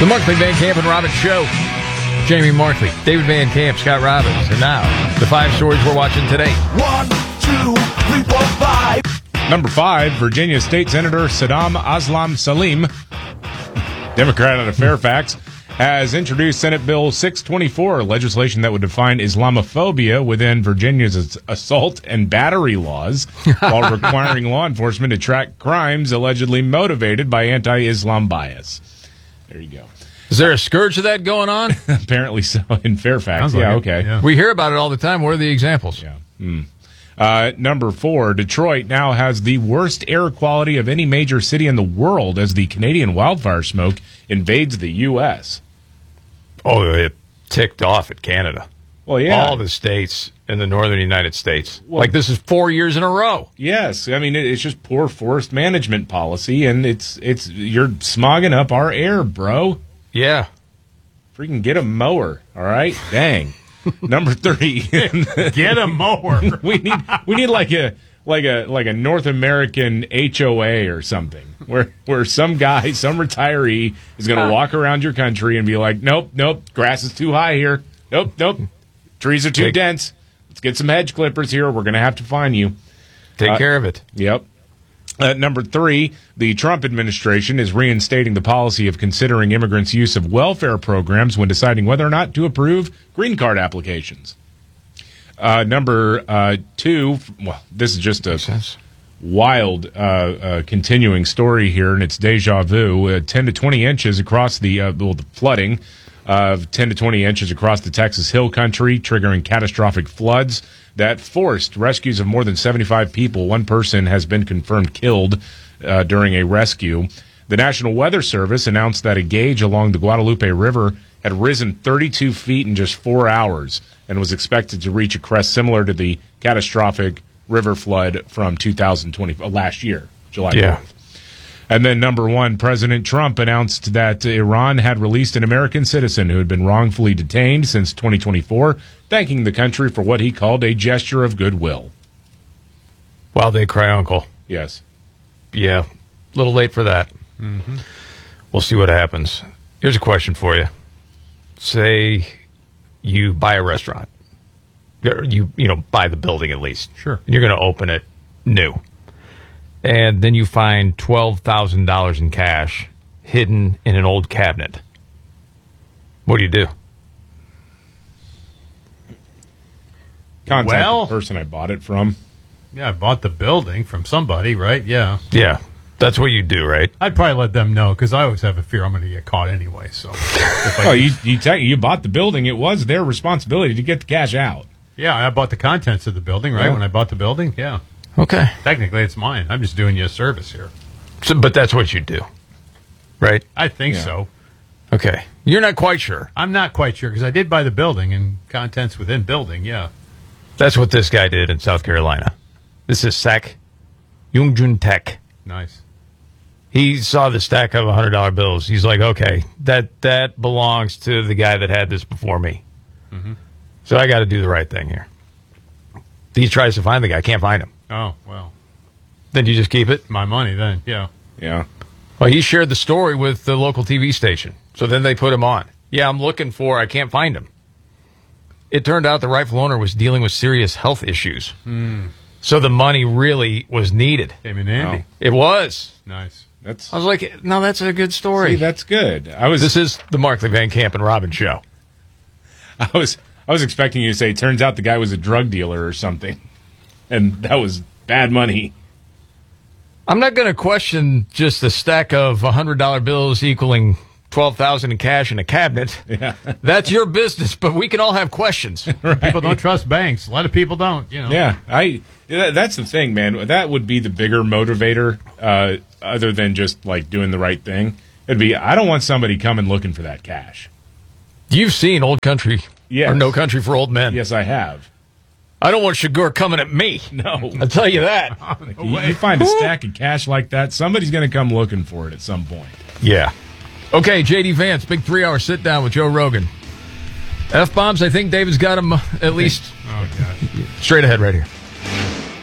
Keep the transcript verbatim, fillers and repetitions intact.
The Markley, Van Camp, and Robbins Show. Jamie Markley, David Van Camp, Scott Robbins. And now, the five stories we're watching today. One, two, three, four, five. Number five, Virginia State Senator Saddam Aslam Salim, Democrat out of Fairfax, has introduced Senate Bill six twenty-four, legislation that would define Islamophobia within Virginia's assault and battery laws, while requiring law enforcement to track crimes allegedly motivated by anti-Islam bias. There you go. Is there a scourge of that going on? Apparently so in Fairfax. Sounds Yeah, like it, okay. yeah. We hear about it all the time. What are the examples? Yeah. Hmm. Uh, number four, Detroit now has the worst air quality of any major city in the world as the Canadian wildfire smoke invades the U S Oh, it ticked off at Canada. Well, yeah. All the states in the northern United States. Well, like this is four years in a row. Yes, I mean it, it's just poor forest management policy, and it's it's you're smogging up our air, bro. Yeah. Freaking get a mower, all right? Dang. Number three, Get a mower. we need we need like a like a like a North American H O A or something, where where some guy, some retiree is going to walk around your country and be like, nope, nope, grass is too high here. Nope, nope, trees are too Take- dense. Let's get some hedge clippers here. We're going to have to fine you. Take Uh, care of it. Yep. At number three, the Trump administration is reinstating the policy of considering immigrants' use of welfare programs when deciding whether or not to approve green card applications. Uh, number uh, two, well, this is just a Sense. wild uh, uh, continuing story here, and it's deja vu. Uh, ten to twenty inches across the, uh, well, the flooding of ten to twenty inches across the Texas Hill Country, triggering catastrophic floods that forced rescues of more than seventy-five people. One person has been confirmed killed uh, during a rescue. The National Weather Service announced that a gauge along the Guadalupe River had risen thirty-two feet in just four hours and was expected to reach a crest similar to the catastrophic river flood from two thousand twenty, uh, last year, July fourth. Yeah. And then number one, President Trump announced that Iran had released an American citizen who had been wrongfully detained since twenty twenty-four, thanking the country for what he called a gesture of goodwill. While they cry uncle. Yes. Yeah. A little late for that. Mm-hmm. We'll see what happens. Here's a question for you. Say you buy a restaurant. You, you know, buy the building at least. Sure. And you're going to open it new. And then you find twelve thousand dollars in cash hidden in an old cabinet. What do you do? Contact Well- the person I bought it from. Yeah, I bought the building from somebody, right? Yeah. Yeah. That's what you do, right? I'd probably let them know because I always have a fear I'm going to get caught anyway. So, if I Oh, you you, te- you bought the building. It was their responsibility to get the cash out. yeah, I bought the contents of the building, right? Yeah. When I bought the building, yeah. Okay. Technically, it's mine. I'm just doing you a service here. So, but that's what you do, right? I think Yeah. so. Okay. You're not quite sure. I'm not quite sure because I did buy the building and contents within building. Yeah. That's what this guy did in South Carolina. This is Sak Yoongjun Tech. Nice. He saw the stack of one hundred dollar bills. He's like, okay, that that belongs to the guy that had this before me. Mm-hmm. So I got to do the right thing here. He tries to find the guy. Can't find him. Oh, well. Then you just keep it? My money then. Yeah. Yeah. Well, he shared the story with the local T V station. So then they put him on. Yeah, I'm looking for, I can't find him. It turned out the rightful owner was dealing with serious health issues. Mm. So the money really was needed. Came in handy. It was. Nice. That's I was like, no, that's a good story. see, that's good. I was This is the Markley, Van Camp, and Robbins show. I was I was expecting you to say, turns out the guy was a drug dealer or something. And that was bad money. I'm not going to question just a stack of one hundred dollar bills equaling twelve thousand dollars in cash in a cabinet. Yeah. That's your business, but we can all have questions. People don't trust banks. A lot of people don't, you know. Yeah, I. yeah, That's the thing, man. That would be the bigger motivator, uh, other than just like doing the right thing. It'd be I don't want somebody coming looking for that cash. You've seen Old Country Yes. or No Country for Old Men. Yes, I have. I don't want Shagur coming at me. No, I'll tell you that. you, you find a stack of cash like that, somebody's going to come looking for it at some point. Yeah. Okay, J D Vance, big three-hour sit-down with Joe Rogan. F-bombs, I think David's got them at least Oh, gosh. straight ahead right here.